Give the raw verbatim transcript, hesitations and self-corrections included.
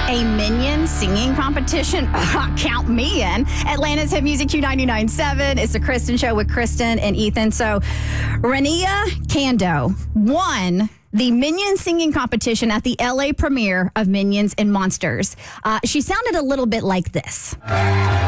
A Minion singing competition? Count me in. Atlanta's Hit Music Q ninety-nine point seven. It's the Kristen Show with Kristen and Ethan. So, Rania Kando won the Minion singing competition at the L A premiere of Minions and Monsters. Uh, she sounded a little bit like this.